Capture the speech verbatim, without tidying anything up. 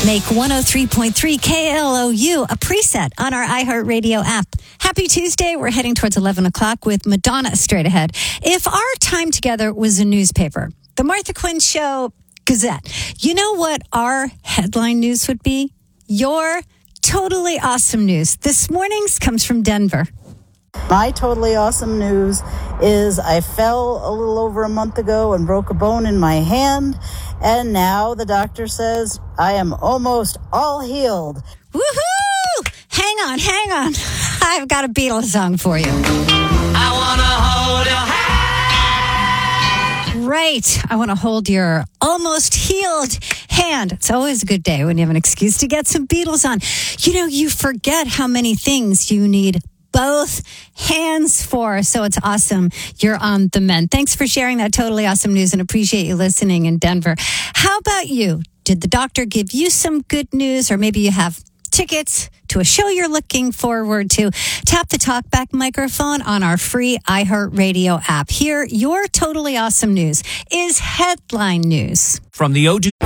Make one oh three point three K L O U a preset on our iHeartRadio app. Happy Tuesday. We're heading towards eleven o'clock with Madonna straight ahead. If our time together was a newspaper, the Martha Quinn Show Gazette, you know what our headline news would be? Your totally awesome news. This morning's comes from Denver. My totally awesome news is I fell a little over a month ago and broke a bone in my hand, and now the doctor says I am almost all healed. Woohoo! Hang on, hang on. I've got a Beatles song for you. I want to hold your hand. Right. I want to hold your almost healed hand. It's always a good day when you have an excuse to get some Beatles on. You know, you forget how many things you need both hands for. So it's awesome. You're on the mend. Thanks for sharing that totally awesome news and appreciate you listening in Denver. How about you? Did the doctor give you some good news, or maybe you have tickets to a show you're looking forward to? Tap the talkback microphone on our free iHeartRadio app. Here, your totally awesome news is headline news. From the O